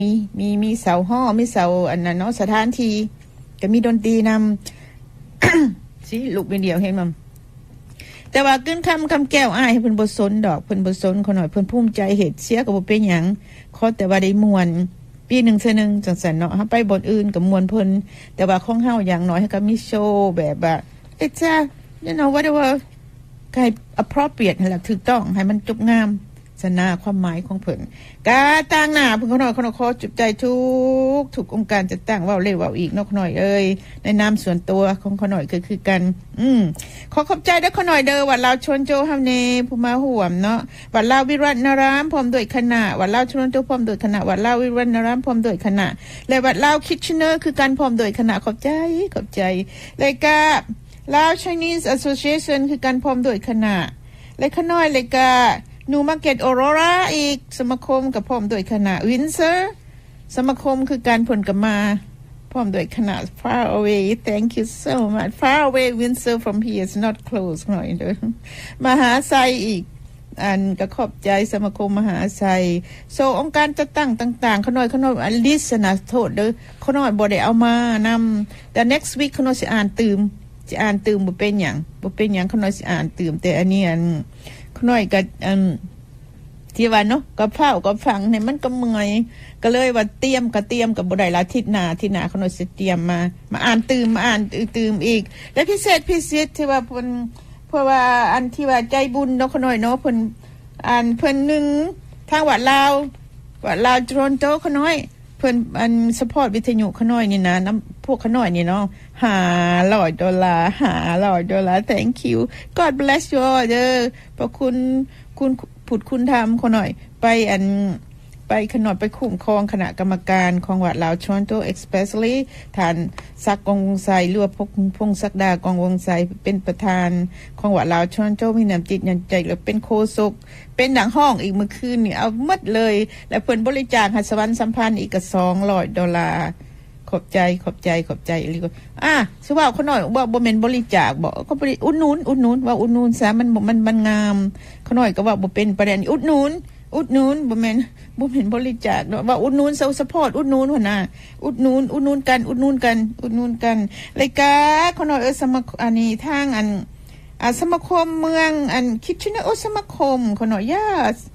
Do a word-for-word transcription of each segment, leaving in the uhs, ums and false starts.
มีมีมีเสาห้อมีเสาอันนั้นเนาะสถานที่ก็มีดนตรีนำ สิลูกเป็นเดียวเห็นมั้ยแต่ว่าขึ้นคำคำแก้วอ้ายให้เพิ่นบ่สนดอกเพิ่นบ่สนเขาหน่อยเพิ่นภูมิใจเฮ็ดเสียก็บ่เป็นหยังขอแต่ว่าได้ม่วนปีนึงเทื่อนึงจังซั่นเนาะเฮาไปบ่อนอื่นก็ม่วนเพิ่นแต่ว่าของเฮาอย่างน้อยเฮาก็มีโชว์แบบว่า it's a you know whatever ก็ให้ appropriate นั่นแหละถูกต้องให้มันจบงามสนาความหมายของเพิ่นกาต่างหน้าเพิ่นเขาหน่อยเขาขอจุดใจทุกทุกองค์การจัดตั้งเว้าเล่เว้าอีกเนาะเขาหน่อยเอ้ยในนามส่วนตัวของเขาหน่อยก็คือกันอืมขอขอบใจเด้อเขาหน่อยเด้อวัดลาวชนโจเฮาเนผู้มาร่วมเนาะวัดลาววิรัตนารามพร้อมด้วยคณะวัดลาวชนโจพร้อมด้วยคณะวัดลาววิรัตนารามพร้อมด้วยคณะและวัดลาวคิทเชเนอร์คือการพร้อมด้วยคณะขอบใจขอบใจแล้วก็ลาว Chinese Association คือการพร้อมด้วยคณะและเขาหน่อยแล้วก็นูมาร์เก็ตออโรราอีกสมาคมกับพร้อมด้วยคณะวินเซอร์สมาคมคือการผลกับมาพร้อมด้วยคณะ far away thank you so much far away Windsor from here is not close หน่อยเด้อมหาไซอีกอันก็ขอบใจสมาคมมหาไซโซองค์การจัดตั้งต่างๆเขาหน่อยเขาหน่อยอันลิสนะโทษเด้อเขาหน่อยบ่ได้เอามานำแต่ next week เขาหน่อยสิอ่านตื่มสิอ่านตื่มบ่เป็นหยังบ่เป็นหยังเขาหน่อยสิอ่านตื่มแต่อันนี้อันน้อยก็อันที่ว่าเนาะก็เฝ้าก็ฟังเนี่ยมันก็เมื่อยก็เลยว่าเตรียมก็เตรียมกับบ่ได้ละอาทิตย์หน้าอาทิตย์หน้าเขาหน่อยสิเตรียมมามาอ่านตื่มมาอ่านตื่มอีกและพิเศษพิเศษที่ว่าเพิ่นเพราะว่าอันที่ว่าใจบุญเนาะเขาหน่อยเนาะเพิ่นอ่านเพิ่นนึงทางวัดลาววัดลาวโตรอนโตเขาน้อยเพิ่นอันซัพพอร์ตวิทยุเขาน้อยนี่นะน้ำพวกเขาน้อยนี่เนาะห้าร้อยดอลลาร์ห้าร้อยดอลลาร์ thank you God bless you all เด้อพระคุณคุณผุดคุณธรรมเขาหน่อยไปอันไปขนอดไปคุ้มครองคณะกรรมการของวัดลาวชอนโต especially ท่านศักดิ์กองวงไสหรือว่าพงพงศักดากองวงไสเป็นประธานของวัดลาวชอนโตมีน้ำจิตน้ำใจแล้วเป็นโฆษกเป็นดังห้องอีกเมื่อคืนนี่เอาหมดเลยและเพิ่นบริจาคให้สวรรค์สัมพันธ์อีกก็สองร้อยดอลลาร์ขอบใจขอบใจขอบใจอีหลีก็อ่ะสิว่าเขาหน่อยว่าบ่แม่นบริจาคบ่ก็บริอุดหนุนอุดหนุนว่าอุดหนุนซะมันมันมันงามเขาหน่อยก็ว่าบ่เป็นประเด็นอุดหนุนอุดหนุนบ่แม่นบ่แม่นบริจาคเนาะว่าอุดหนุนซัพพอร์ตอุดหนุนหั่นน่ะอุดหนุนอุดหนุนกันอุดหนุนกันอุดหนุนกันรายการเขาหน่อยเออสมาอันนี้ทางอันอ่าสมาคมเมืองอันคิดชื่อนะโอสมาคมเขาหน่อยยา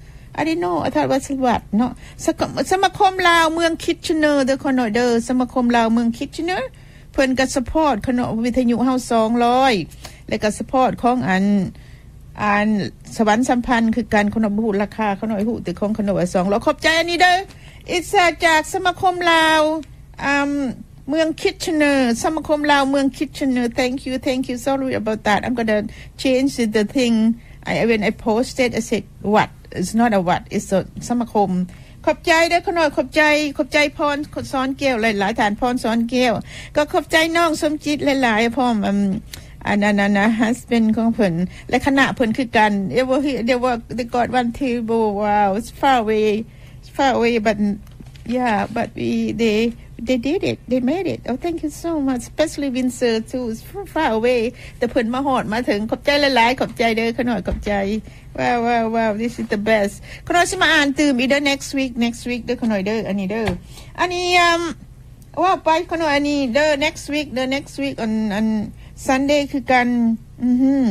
I didn't know อาทวัสวัสดิ์เนาะสมาคมลาวเมืองคิทเชเนอร์เด้อคนหน่อยเด้อสมาคมลาวเมืองคิทเชเนอร์เพิ่นก็ซัพพอร์ตคณะวิทยุเฮาสองร้อยแล้วก็ซัพพอร์ตของอันอันสวรรค์สัมพันธ์คือการคณะบุราคาเขาหน่อยฮู้แต่ของคณะสองร้อยขอบใจอันนี้เด้อ It's จากสมาคมลาวอืมเมืองคิทเชเนอร์สมาคมลาวเมืองคิทเชเนอร์ thank you thank you sorry about that I'm going to change the thing I when I posted I said what it's not a what it's a สมาคมขอบใจเด้อขน่อยขอบใจขอบใจพรสอนแก้วหลายๆฐานพรสอนแก้วก็ขอบใจน้องสมจิตหลายๆพร้อมอันนั้นนะ husband ของเพิ่นและคณะเพิ่นคือกันเดี๋ยวว่าเดี๋ยวว่า they got one table wow it's far away it's far away but yeah but we they they did it they made it oh thank you so much especially Windsor too it's far away แต่เพิ่นมาฮอดมาถึงขอบใจหลายๆขอบใจเด้อขน่อยขอบใจว้าวว้าวว้าว this is the best ขน่อยสิมาอ่านตื่มอีกเด้อ next week next week เด้อขน่อยเด้ออันนี้เด้ออันนี้อืมว่าไปขน่อยอันนี้เด้อ next week เด้อ next week on on Sunday คือกันอือหือ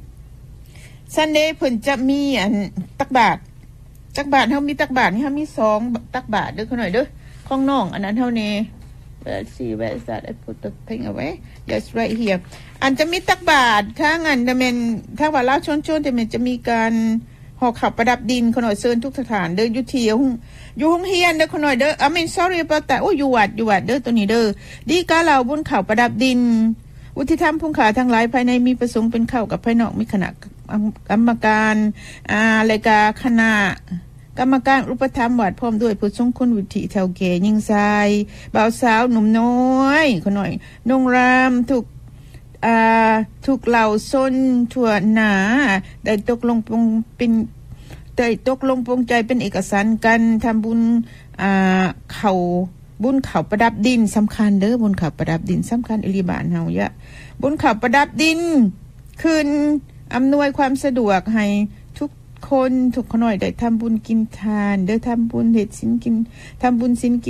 Sunday เพิ่นจะมีอันตักบาตรตักบาตรเฮามีตักบาตรเฮามีสองตักบาตรเด้อขน่อยเด้อของน้องอันนั้นเฮานี่ let's see where is that I put the thing away yes right here อันจะมีตักบาตรข้างอันจะเป็นถ้าว่าลาวชนๆจะมันจะมีการห่อข้าวประดับดินขน่อยเชิญทุกสถานเด้ออยู่ที่อยู่โรงเรียนเด้อขน่อยเด้อ I mean sorry about that โอ้อยู่วัดอยู่วัดเด้อตัวนี้เด้อดีกาเหล่าบุญข้าวประดับดินอุทิศธรรมพุ่งขาทั้งหลายภายในมีประสงค์เป็นเข้ากับภายนอกมีคณะกรรมการอ่ารายการคณะกรรมการอุปถัมภ์วัดพร้อมด้วยผู้ทรงคุณวุฒิเฒ่าแก่หญิงชายบ่าวสาวหนุ่มน้อยคนหน่อยนงรามถูกอ่าถูกเหล่าซนทั่วหน้าได้ตกลงปรงเป็นได้ตกลงปรงใจเป็นเอกสารกันทำบุญอ่าเขาบุญเขาประดับดินสำคัญเด้อบุญเขาประดับดินสำคัญอิริบานเฮาเยอะบุญเขาประดับดินคืนอำนวยความสะดวกให้ทุกคนทุกคนหน่อยได้ทำบุญกินทานเด้อทำบุญเฮ็ดศีลกินทำบุญศีลกิน